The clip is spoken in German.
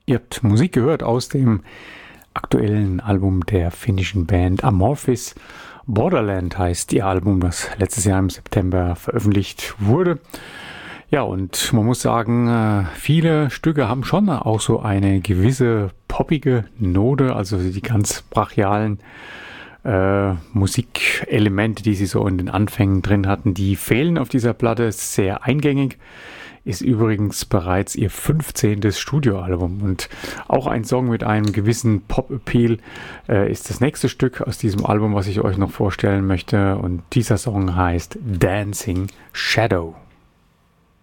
Ihr habt Musik gehört aus dem aktuellen Album der finnischen Band Amorphis. Borderland heißt ihr Album, das letztes Jahr im September veröffentlicht wurde. Ja, und man muss sagen, viele Stücke haben schon auch so eine gewisse poppige Note, also die ganz brachialen Musikelemente, die sie so in den Anfängen drin hatten, die fehlen auf dieser Platte. Sehr eingängig. Ist übrigens bereits ihr 15. Studioalbum und auch ein Song mit einem gewissen Pop-Appeal ist das nächste Stück aus diesem Album, was ich euch noch vorstellen möchte, und dieser Song heißt Dancing Shadow.